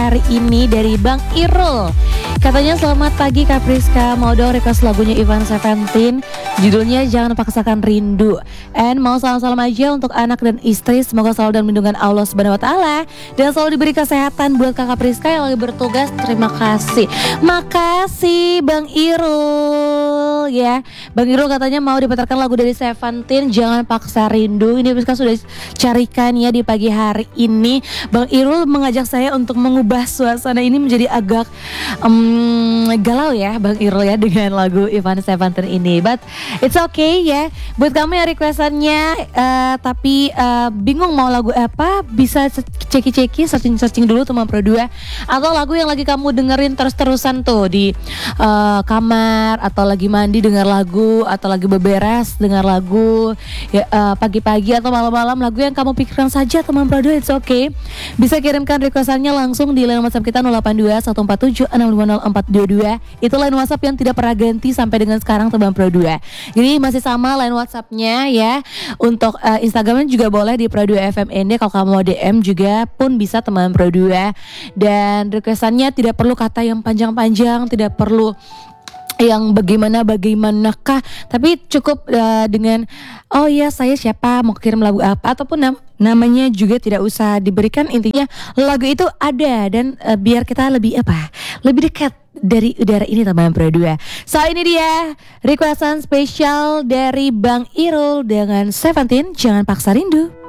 hari ini dari Bang Irul. Katanya selamat pagi Kak Priska, mau dong request lagunya Ivan Seventeen, judulnya Jangan Paksakan Rindu. And mau salam-salam aja untuk anak dan istri, semoga selalu dalam lindungan Allah Subhanahu Wa Taala dan selalu diberi kesehatan buat Kakak Priska yang lagi bertugas. Terima kasih. Makasih Bang Irul ya. Bang Irul katanya mau diputarkan lagu dari Seventeen, Jangan Paksa Rindu. Ini Priska sudah carikan ya di pagi hari ini. Bang Irul mengajak saya untuk mengubah suasana ini menjadi agak galau ya Bang Irul ya dengan lagu Ivan Seventeen ini. But it's okay ya. Buat kamu yang requestannya tapi bingung mau lagu apa, bisa ceki-ceki, searching dulu teman Pro 2. Atau lagu yang lagi kamu dengerin terus-terusan tuh di kamar, atau lagi mandi dengar lagu, atau lagi beberes dengar lagu ya, pagi-pagi atau malam-malam, lagu yang kamu pikirkan saja teman Pro 2, it's okay. Bisa kirimkan requestannya langsung di line WhatsApp kita 082 147 650 422. Itu line WhatsApp yang tidak pernah ganti sampai dengan sekarang teman Pro 2. Jadi masih sama line WhatsAppnya ya. Untuk Instagramnya juga boleh di Pro 2 FMND. Kalau kamu mau DM juga pun bisa teman Pro 2. Dan requestannya tidak perlu kata yang panjang-panjang, tidak perlu yang bagaimanakah, tapi cukup dengan oh ya saya siapa, mau kirim lagu apa, ataupun namanya juga tidak usah diberikan. Intinya lagu itu ada dan biar kita lebih dekat dari udara ini teman Pro 2. So ini dia requestan spesial dari Bang Irul dengan Seventeen, Jangan Paksa Rindu.